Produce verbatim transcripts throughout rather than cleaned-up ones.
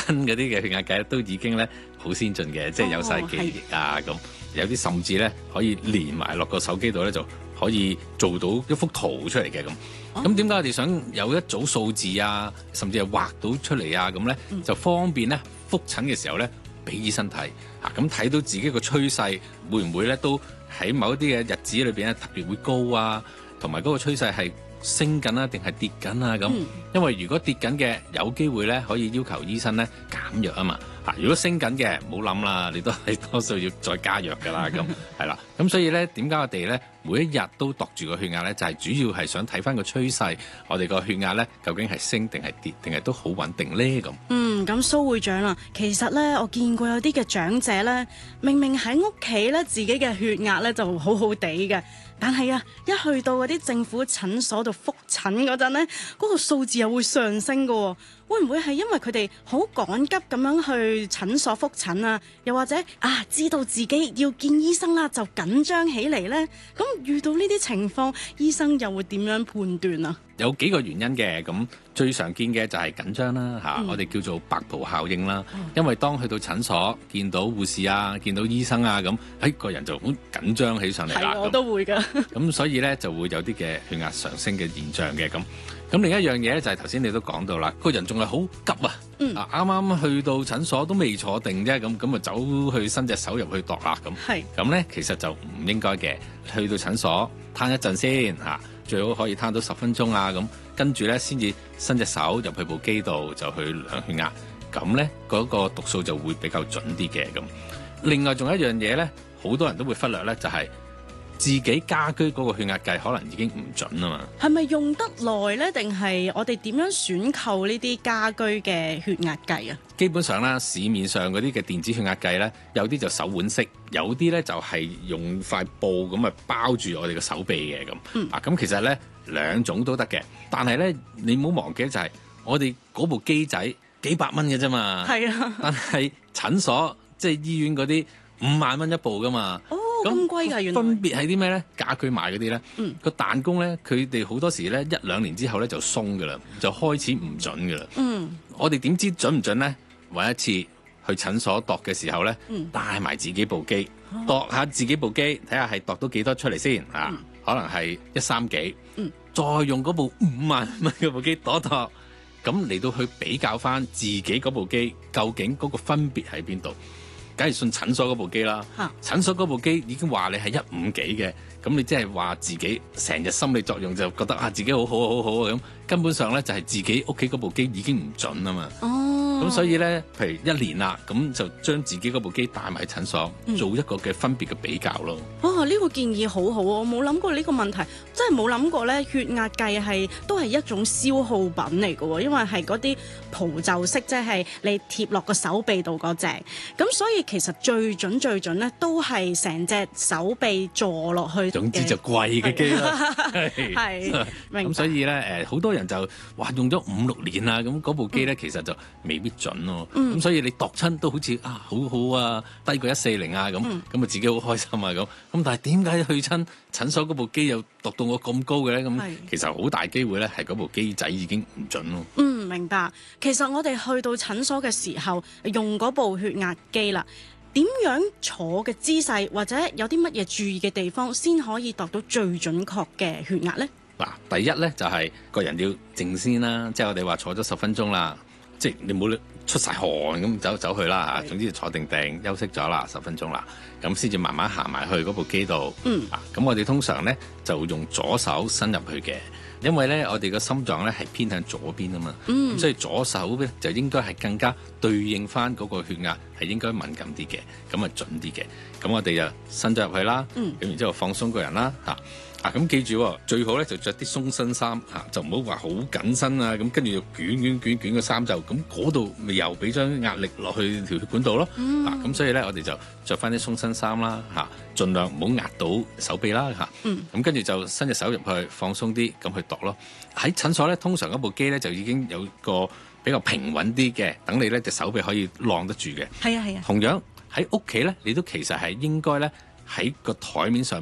嗰啲嘅血壓計都已經咧好先進嘅，即係有晒記憶啊咁，有啲甚至咧可以連埋落個手機度咧就可以做到一幅圖出嚟嘅咁。咁點解我哋想有一組數字啊，甚至係畫到出嚟啊咁咧，就方便咧覆診嘅時候咧俾醫生睇啊，咁睇到自己個趨勢會唔會咧都喺某一啲嘅日子裏邊咧特別會高啊，同埋嗰個趨勢係升緊啊定係跌緊啊咁。因為如果跌緊嘅有機會咧可以要求醫生咧減藥啊嘛。啊，如果升緊嘅冇諗啦，你都係多數要再加藥㗎啦咁，係啦。咁所以咧點解我哋咧每一日都度住個血壓咧，就係、是、主要係想睇翻個趨勢，我哋個血壓咧究竟係升定係跌，定係都好穩定咧咁。 嗯，咁蘇會長啊，其實咧我見過有啲嘅長者咧，明明喺屋企咧自己嘅血壓咧就好好地嘅，但係啊一去到嗰啲政府診所度覆診嗰陣咧，嗰、那個數字又會上升㗎喎。會唔會係因為佢哋好趕急咁樣去診所覆診啊？又或者啊，知道自己要見醫生啦，就緊張起嚟呢？咁遇到呢啲情況，醫生又會點樣判斷啊？ 有幾個原因嘅，咁最常見嘅就係緊張啦嚇， 嗯、 我哋叫做白袍效應啦。嗯、因為當去到診所見到護士啊，見到醫生啊咁，誒個人就好緊張起上嚟啦。 係，我都會㗎。 咁所以咧就會有啲嘅血壓上升嘅現象嘅咁。咁另一樣嘢咧就係頭先你都講到啦，個人仲係好急啊！ 嗯、 啊啱啱去到診所都未坐定啫，咁咁啊走去伸隻手入去度啦咁。 係。 咁咧其實就唔應該嘅，去到診所攤一陣先嚇，最好可以攤到十分鐘啊咁，跟住咧先至伸隻手入去部機度就去量血壓，咁咧嗰個讀數就會比較準啲嘅咁。另外仲有一樣嘢咧，好多人都會忽略咧，就係、是。自己家居嗰個血壓計可能已經唔準啊嘛， 係咪用得耐呢？定係我哋點樣選購呢啲家居嘅血壓計啊？ 基本上啦，市面上嗰啲嘅電子血壓計咧，有啲就手腕式，有啲咧就係用塊布咁啊包住我哋嘅手臂嘅咁。嗯、啊，咁其實咧兩種都得嘅，但係咧你唔好忘記就係我哋嗰部機仔幾百蚊嘅啫嘛。係啊，但係診所即係醫院嗰啲五萬蚊一部噶嘛。 哦。咁貴㗎，原來分別係啲咩咧？家居買嗰啲咧， 嗯、 個彈弓咧，佢哋好多時咧一兩年之後咧就鬆㗎啦，就開始唔準㗎啦。嗯，我哋點知準唔準咧？揾一次去診所度嘅時候咧，嗯、帶埋自己部機，度下自己部機，睇下係度到幾多出嚟先啊？嗯、可能係一三幾，嗯、再用嗰部五萬蚊嘅部機度度，咁嚟到去比較翻自己嗰部機究竟嗰個分別喺邊度？梗係信診所嗰部機啦，啊、診所嗰部機已經話你係一五幾嘅，咁你即係話自己成日心理作用就覺得啊自己好好好好啊咁，根本上咧就係自己屋企嗰部機已經唔準啊嘛。哦，咁所以咧，譬如一年啦，咁就將自己嗰部機帶埋去診所，嗯、做一個嘅分別嘅比較咯。 哦，呢、呢個建議好好啊！我冇諗過呢個問題，真係冇諗過咧，血壓計係都係一種消耗品嚟嘅喎，因為係嗰啲蒲袖式，即係你貼落個手臂度嗰隻，咁所以其實最準最準咧，都係成隻手臂坐落去。 總之就貴嘅機啦， 係明。 咁所以咧，誒好多人就話用咗五六年啦，咁嗰部機咧其實就未必準咯。咁、嗯、所以你度親都好似啊好好啊，低過一四零啊咁，咁啊、嗯、自己好開心啊咁。咁但係點解去親診所嗰部機又度到我咁高嘅咧？咁其實好大機會咧係嗰部機仔已經唔準咯。 嗯，明白。其實我哋去到診所嘅時候用嗰部血壓機啦。點樣坐嘅姿勢或者有啲乜嘢注意嘅地方，先可以度到最準確嘅血壓呢？ 嗱，第一咧就係、是、個人要靜先啦，即係我哋話坐咗十分鐘啦，即係你冇出晒汗咁走走去啦嚇，是總之坐定定休息咗啦十分鐘啦，咁先至慢慢行埋去嗰部機度。嗯，啊，咁我哋通常咧就用左手伸入去嘅。因為咧，我哋個心臟咧係偏向左邊啊嘛，咁、嗯、所以左手咧就應該係更加對應翻嗰個血壓係應該敏感啲嘅，咁啊準啲嘅。咁我哋就伸咗入去啦，咁、嗯、然之後放鬆個人啦，嚇啊咁記住喎，最好咧就着啲鬆身衫嚇，就唔好話好緊身啊，咁跟住就捲捲捲捲個衫袖，咁嗰度咪又俾張壓力落去條血管度咯，嗯、啊咁所以咧我哋就着翻啲鬆身衫啦，嚇，盡量唔好壓到手臂啦，嚇，咁跟住就伸隻手入去放鬆啲，咁去度咯。喺診所咧，通常嗰部機咧就已經有個比較平穩啲嘅，等你咧隻手臂可以晾得住嘅。係啊係啊。同樣喺屋企咧，你都其實係應該咧喺個台面上邊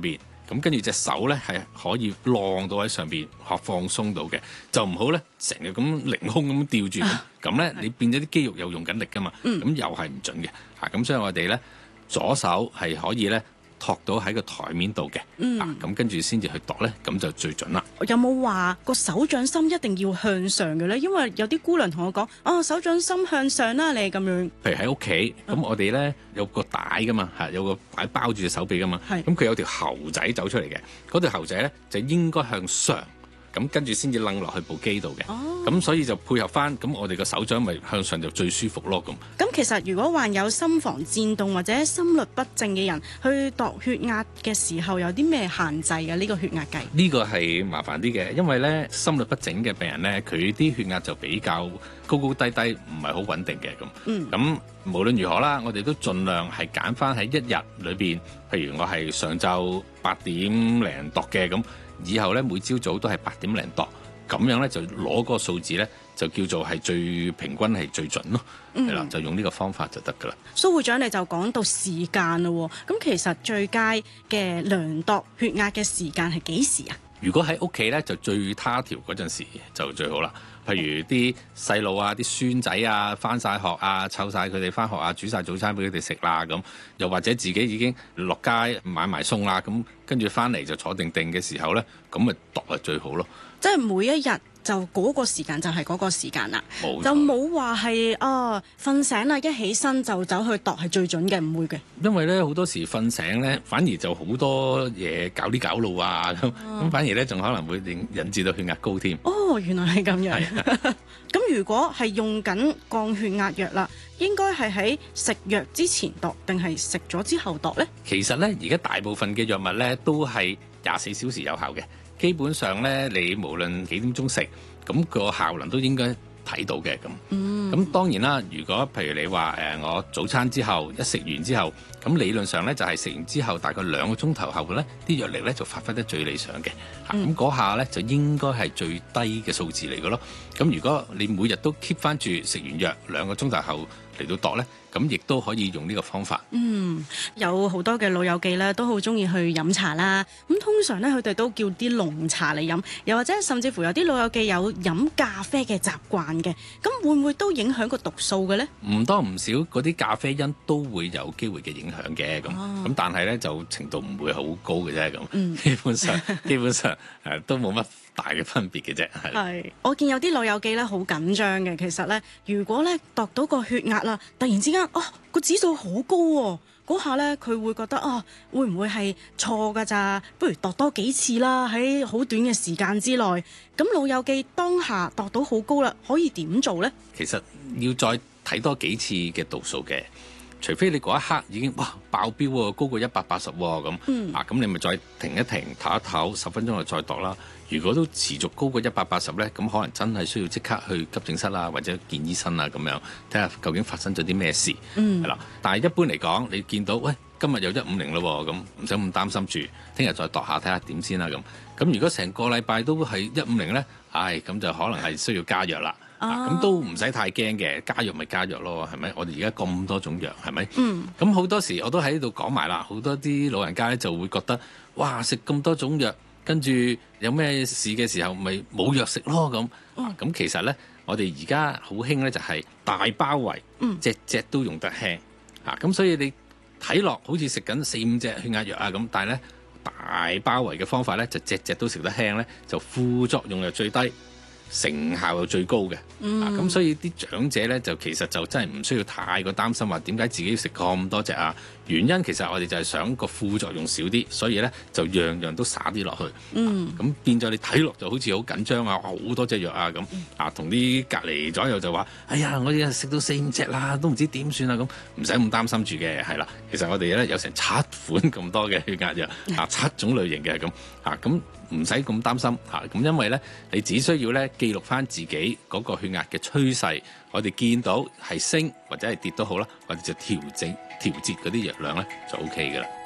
咁跟住隻手咧係可以晾到喺上邊，學放鬆到嘅，就唔好咧成日咁凌空咁吊住，咁咧、啊、你變咗啲肌肉又用緊力噶嘛，咁、嗯、又係唔準嘅嚇。咁所以我哋咧左手係可以咧托到喺個台面度嘅，嗯、啊咁跟住先至去度咧，咁就最準啦。 有冇話個手掌心一定要向上嘅咧？因為有啲姑娘同我講，哦，手掌心向上啦，你咁樣。 譬如喺屋企，咁我哋咧有個帶噶嘛，嚇有個帶包住隻手臂噶嘛，咁佢是有條喉仔走出嚟嘅，嗰條喉仔咧就應該向上。咁跟住先至掕落去部機度嘅，咁、哦、所以就配合翻，咁我哋個手掌咪向上就最舒服咯。咁咁其實如果患有心房顫動或者心律不正嘅人，去度血壓嘅時候有啲咩限制嘅？呢、呢個血壓計呢個係麻煩啲嘅，因為咧心律不整嘅病人咧，佢啲血壓就比較高高低低，唔係好穩定嘅咁。咁、嗯、無論如何啦，我哋都盡量係揀翻喺一日裏邊，譬如我係上晝八點零度嘅咁。以後咧每朝早都係八點零度，咁樣咧就攞嗰個數字咧就叫做係最平均係最準咯，係啦、嗯，就用呢個方法就得噶啦。 蘇會長你就講到時間啦，咁其實最佳嘅量度血壓嘅時間係幾時啊？ 如果喺屋企咧就最他條嗰陣時就最好啦。譬如啲細路啊、啲孫仔啊返晒學啊，湊晒佢哋返學啊，煮晒早餐俾佢哋食啦咁，又或者自己已經落街買埋餸啦，咁跟住返嚟就坐定定嘅時候咧，咁咪度係最好咯。 即係每一日就嗰個時間就係嗰個時間啦， 冇錯， 就冇話係啊瞓醒啦一起身就走去度係最準嘅，唔會嘅。因為咧好多時瞓醒咧，反而就好多嘢搞啲搞路啊咁，咁、啊、反而咧仲可能會引引致到血壓高添。 哦，原來係咁樣。咁如果係用緊降血壓藥啦，應該係喺食藥之前度定係食咗之後度呢？ 其實咧而家大部分嘅藥物咧都係廿四小時有效嘅。基本上咧，你無論幾點鐘食，咁個效能都應該睇到嘅咁。咁、嗯、當然啦，如果譬如你話誒、呃，我早餐之後一食完之後，咁理論上咧就係、是、食完之後大概兩個鐘頭後咧，啲藥力咧就發揮得最理想嘅。咁嗰、嗯、下咧就應該係最低嘅數字嚟嘅咯。咁如果你每日都 keep 翻住食完藥兩個鐘頭後嚟到度咧，咁亦都可以用呢個方法。嗯， 有好多嘅老友記咧，都好中意去飲茶啦。咁通常咧，佢哋都叫啲濃茶嚟飲，又或者甚至乎有啲老友記有飲咖啡嘅習慣嘅。咁會唔會都影響個毒素嘅咧？ 唔多唔少，嗰啲咖啡因都會有機會嘅影響嘅。咁咁、哦，但係咧就程度唔會好高嘅啫。咁、嗯、基本上基本上誒都冇乜大嘅分別嘅啫。係。係。我見有啲老友記咧好緊張嘅，其實咧如果咧度到個血壓啦，突然之間哦個指數好高喎、哦，嗰下咧佢會覺得啊、哦，會唔會係錯㗎咋？不如度多幾次啦，喺好短嘅時間之內。咁老友記當下度到好高啦，可以點做咧？ 其實要再睇多幾次嘅度數嘅，除非你嗰一刻已經哇爆標喎，高過一百八十喎咁，嗯、啊咁你咪再停一停，唞一唞，十分鐘就再度啦。如果都持續高過一百八十咧，咁可能真係需要即刻去急症室啊，或者見醫生啊咁樣，睇下究竟發生咗啲咩事，係啦、嗯。但係一般嚟講，你見到喂今日有一五零咯，咁唔使咁擔心住，聽日再度下睇下點先啦咁。咁如果成個禮拜都係一五零咧，唉，咁就可能係需要加藥啦。咁、啊、都唔使太驚嘅，加藥咪加藥咯，係咪？我哋而家咁多種藥，係咪？嗯。咁好多時我都喺度講埋啦，好多啲老人家咧就會覺得，哇！食咁多種藥，跟住有咩事嘅時候，咪冇藥食咯咁。咁、嗯啊、其實咧，我哋而家好興咧，就係大包圍，隻隻、嗯、都用得輕。啊，咁所以你睇落好似食緊四五隻血壓藥啊咁，但係咧大包圍嘅方法咧，就隻隻都食得輕咧，就副作用又最低。成效又最高嘅，嗯、啊咁所以啲長者咧就其實就真係唔需要太過擔心話點解自己食咁多隻啊？原因其實我哋就係想個副作用少啲，所以咧就樣樣都灑啲落去。嗯，咁、啊、變咗你睇落就好似好緊張啊，好多隻藥啊咁啊，同啲隔離左右就話：哎呀，我哋食到四五隻啦，都唔知點算啊咁，唔使咁擔心住嘅，係啦。其實我哋咧有成七款咁多嘅血壓藥啊，七種類型嘅咁啊咁。唔使咁擔心嚇，咁因為咧，你只需要咧記錄翻自己嗰個血壓嘅趨勢，我哋見到係升或者係跌都好啦，我哋就調整調節嗰啲藥量咧就 O K 噶啦。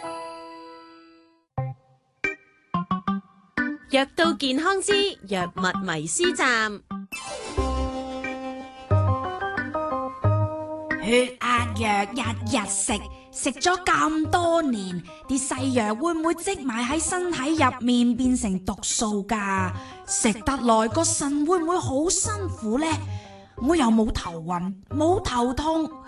藥到健康之藥物迷思站。 血壓藥日日食，食咗咁多年，啲西藥會唔會積埋喺身體入面變成毒素㗎？食得耐個腎會唔會好辛苦呢？我又冇頭暈，冇頭痛，